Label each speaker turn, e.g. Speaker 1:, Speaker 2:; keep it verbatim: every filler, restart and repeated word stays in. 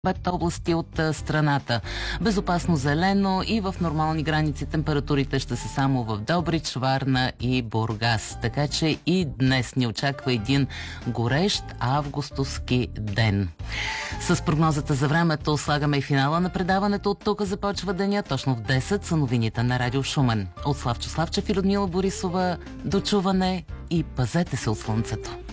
Speaker 1: пет области от страната. Безопасно зелено и в нормални граници температурите ще са само в Добрич, Варна и Бургас. Така че и днес ни очаква един горещ августовски ден. С прогнозата за времето слагаме и финала на предаването. От тук започва деня. Точно в десет са новините на Радио Шумен. От Славчо Славчев и Людмила Борисова до чуване и пазете се от слънцето.